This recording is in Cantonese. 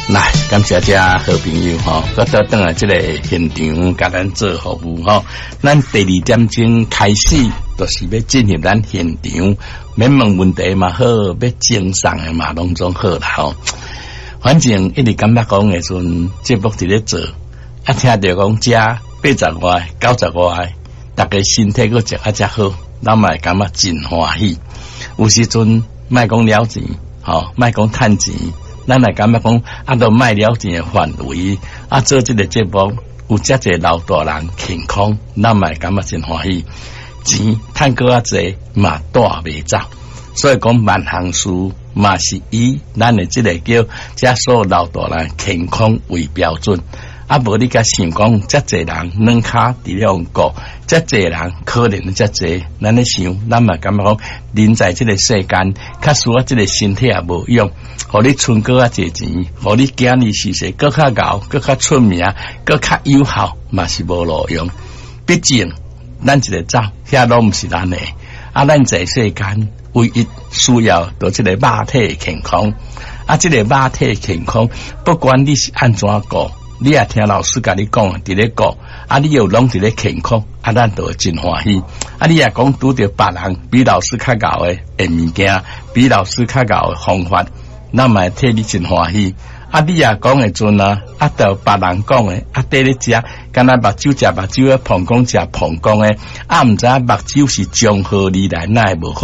来，感谢这好朋友吼，我倒转来这个现场，甲咱做服务吼。咱第2点钟开始，就是要进入咱现场，免问问题嘛好，要正常的嘛拢总好啦吼。反正一直感觉讲的时阵，节目伫咧做，啊听到讲遮80外、90外，大家身体佫食遮好，咱嘛会感觉真欢喜。有时阵莫讲了钱，吼，莫讲趁钱。咱来感觉讲，都卖了钱的范围，做这个节目有遮侪老大人健康，咱嘛感觉真欢喜。钱趁过济嘛带袂走，所以讲万行事嘛是以咱的这个叫遮所有老大人健康为标准。无你甲想讲，遮侪人软骹伫咧用过，遮侪人可怜遮侪，咱咧想，咱嘛感觉讲，人在这个世间，较使我这个身体也无用，互你存搁较侪钱，互你今日是说搁较高，搁较出名，搁较有效，嘛是无路用。毕竟，咱一个走，遐拢毋是咱的，咱在世间唯一需要就这个肉体健康，这个肉体健康，不管你是安怎过。你也听老师甲你讲，伫咧讲，你又拢伫咧健康，咱就会真欢喜。你也讲拄着别人比老师较高的物件，比老师较高的方法，咱嘛替你真欢喜。你也讲的阵就别人讲的，缀咧食，敢若目睭食目睭的，膀胱食膀胱的，毋知目睭是从何而来，那会无好